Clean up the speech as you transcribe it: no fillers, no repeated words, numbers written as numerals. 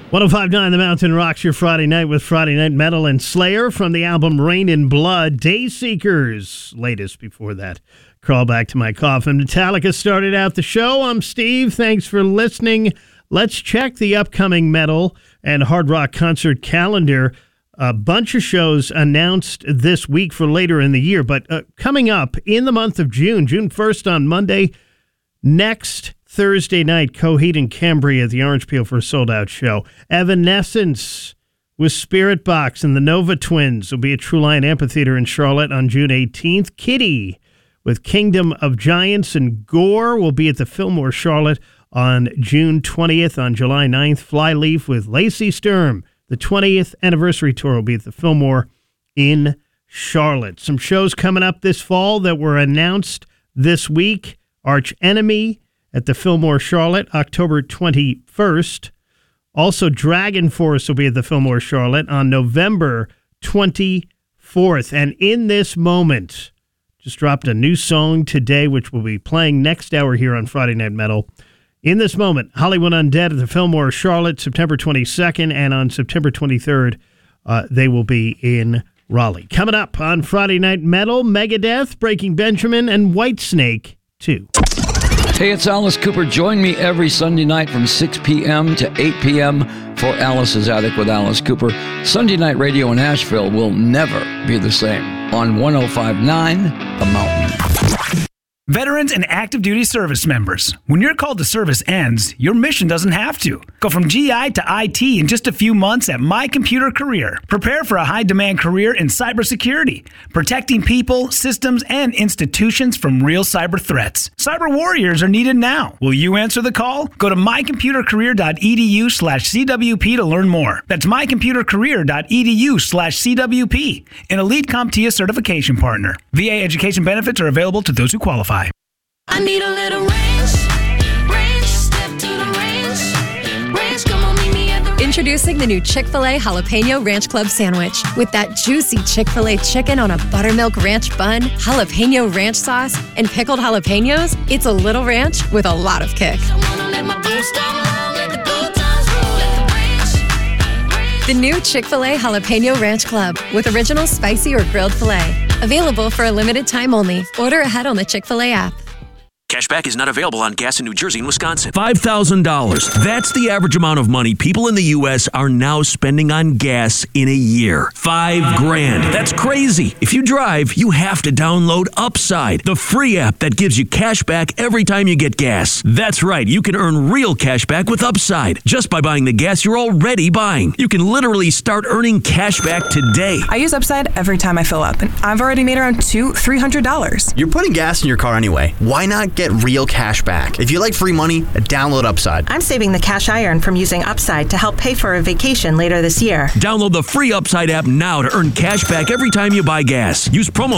105.9 The Mountain rocks your Friday night with Friday Night Metal and Slayer from the album Rain in Blood. Dayseekers, latest before that. Crawl Back to My Coffin. Metallica started out the show. I'm Steve. Thanks for listening. Let's check the upcoming metal and hard rock concert calendar. A bunch of shows announced this week for later in the year, but coming up in the month of June 1st on Monday, next Thursday night, Coheed and Cambria at the Orange Peel for a sold-out show. Evanescence with Spirit Box and the Nova Twins will be at True Lion Amphitheater in Charlotte on June 18th. Kitty with Kingdom of Giants and Gore will be at the Fillmore Charlotte on June 20th. On July 9th, Flyleaf with Lacey Sturm. The 20th anniversary tour will be at the Fillmore in Charlotte. Some shows coming up this fall that were announced this week. Arch Enemy at the Fillmore Charlotte, October 21st. Also, Dragon Force will be at the Fillmore Charlotte on November 24th. And in this moment, just dropped a new song today, which we'll be playing next hour here on Friday Night Metal. In this moment, Hollywood Undead at the Fillmore Charlotte, September 22nd, and on September 23rd, they will be in Raleigh. Coming up on Friday Night Metal, Megadeth, Breaking Benjamin, and Whitesnake 2. Hey, it's Alice Cooper. Join me every Sunday night from 6 p.m. to 8 p.m. for Alice's Attic with Alice Cooper. Sunday night radio in Asheville will never be the same on 105.9 The Mountain. Veterans and active duty service members, when your call to service ends, your mission doesn't have to. Go from GI to IT in just a few months at My Computer Career. Prepare for a high-demand career in cybersecurity, protecting people, systems, and institutions from real cyber threats. Cyber warriors are needed now. Will you answer the call? Go to mycomputercareer.edu/CWP to learn more. That's mycomputercareer.edu/CWP, an elite CompTIA certification partner. VA education benefits are available to those who qualify. I need a little range, step to the range, come on, meet me at the range. Introducing the new Chick-fil-A Jalapeno Ranch Club Sandwich. With that juicy Chick-fil-A chicken on a buttermilk ranch bun, jalapeno ranch sauce, and pickled jalapenos, it's a little ranch with a lot of kick. I wanna let my boots down low, let the good times roll at the range. The new Chick-fil-A Jalapeno Ranch Club with original spicy or grilled filet. Available for a limited time only. Order ahead on the Chick-fil-A app. Cashback is not available on gas in New Jersey and Wisconsin. $5,000. That's the average amount of money people in the U.S. are now spending on gas in a year. $5,000. That's crazy. If you drive, you have to download Upside, the free app that gives you cash back every time you get gas. That's right. You can earn real cash back with Upside just by buying the gas you're already buying. You can literally start earning cash back today. I use Upside every time I fill up, and I've already made around $200-$300. You're putting gas in your car anyway. Why not get real cash back? If you like free money, download Upside. I'm saving the cash I earn from using Upside to help pay for a vacation later this year. Download the free Upside app now to earn cash back every time you buy gas. Use promo